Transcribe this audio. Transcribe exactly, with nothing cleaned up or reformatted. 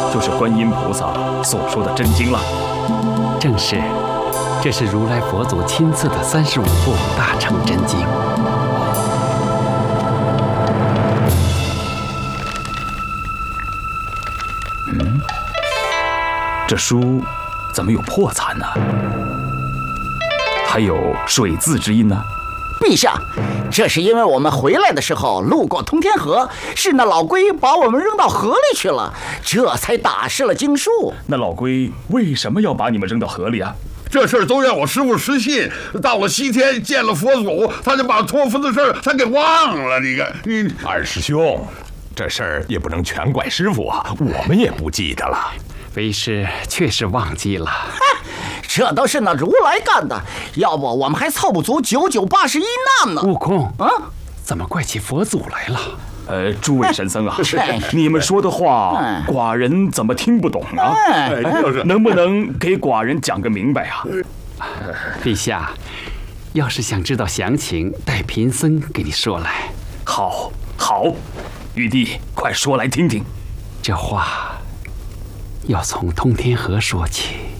就是观音菩萨所说的真经了。 正是，这是如来佛祖亲赐的三十五部大乘真经。 嗯，这书怎么有破残呢？还有水渍之印呢？ 陛下，这是因为我们回来的时候路过通天河，是那老龟把我们扔到河里去了，这才打湿了经书。 那老龟为什么要把你们扔到河里啊？ 这事儿都让我师父失信，到了西天见了佛祖，他就把托付的事儿他给忘了。你看，你二师兄，这事儿也不能全怪师傅啊，我们也不记得了。 为师确实忘记了。 这都是那如来干的，要不我们还凑不足九九八十一难呢。 悟空啊， 怎么怪起佛祖来了？ 呃，诸位神僧啊，你们说的话，寡人怎么听不懂啊？能不能给寡人讲个明白啊？ 陛下，要是想知道详情，带贫僧给你说来。 好，好，玉帝，快说来听听。 这话要从通天河说起。